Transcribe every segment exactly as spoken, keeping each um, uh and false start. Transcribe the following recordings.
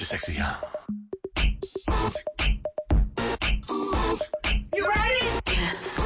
Mister Sexy, huh? You ready? Yes.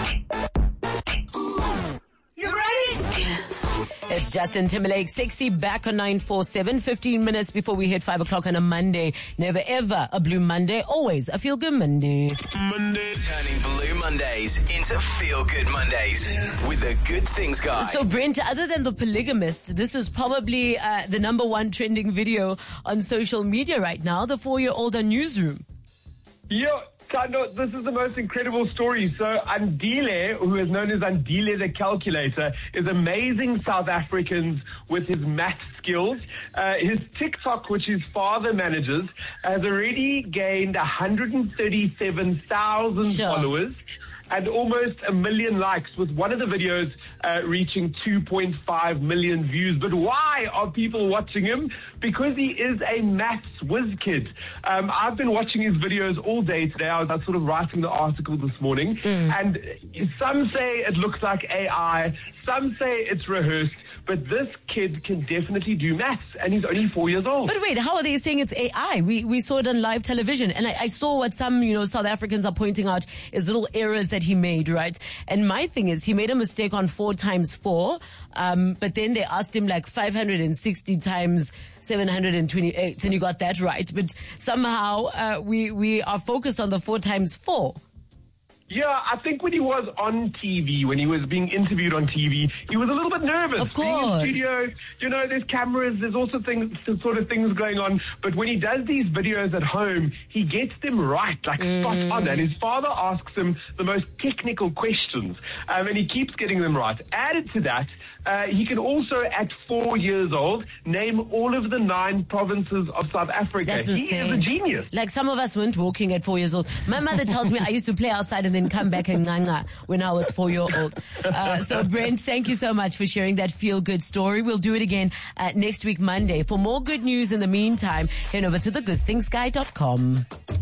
You ready? Yes. It's Justin Timberlake, Sexy, back on nine four seven, fifteen minutes before we hit five o'clock on a Monday. Never ever a Blue Monday, always a Feel Good Monday. Monday. Turning Blue Mondays into Feel Good Mondays with the Good Things Guy. So Brent, other than The Polygamist, this is probably uh, the number one trending video on social media right now, the four-year-old on Newsroom. Yeah, Tando, this is the most incredible story. So Andile, who is known as Andile the Calculator, is amazing South Africans with his math skills. Uh, his TikTok, which his father manages, has already gained one hundred thirty-seven thousand Sure. followers and almost a million likes, with one of the videos uh, reaching two point five million views. But why are people watching him? Because he is a maths whiz kid. Um, I've been watching his videos all day today. I was, I was sort of writing the article this morning. Mm. And some say it looks like A I, some say it's rehearsed, but this kid can definitely do maths, and he's only four years old. But wait, how are they saying it's A I? We we saw it on live television, and I, I saw what some, you know, South Africans are pointing out is little errors that he made, right? And my thing is, he made a mistake on four times four, um, but then they asked him like five hundred sixty times seven hundred twenty-eight, and he got that right. But somehow uh, we we are focused on the four times four. Yeah, I think when he was on T V, when he was being interviewed on T V, he was a little bit nervous. Of Being in course. studio, you know, there's cameras, there's also things, sort of things going on. But when he does these videos at home, he gets them right, like Mm. spot on. And his father asks him the most technical questions, um, and he keeps getting them right. Added to that, uh, he can also, at four years old, name all of the nine provinces of South Africa. That's he insane. is a genius. Like some of us weren't walking at four years old. My mother tells me I used to play outside and then come back and nganga when I was four year old. Uh, so Brent, thank you so much for sharing that feel good story. We'll do it again uh, next week, Monday. For more good news in the meantime, head over to the good things guy dot com.